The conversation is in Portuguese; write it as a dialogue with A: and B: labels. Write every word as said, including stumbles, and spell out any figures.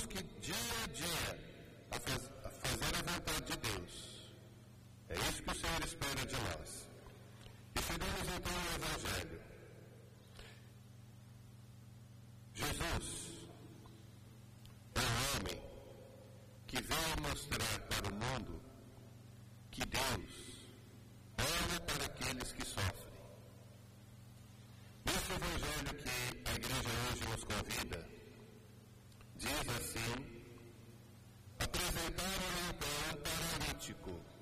A: busque dia a dia a, faz, a fazer a vontade de Deus. É isso que o Senhor espera de nós. E chegamos então ao Evangelho. Jesus é um homem que veio mostrar para o mundo que Deus olha para aqueles que sofrem. Nesse Evangelho que a igreja hoje nos convida, diz assim: apresentaram então um paralítico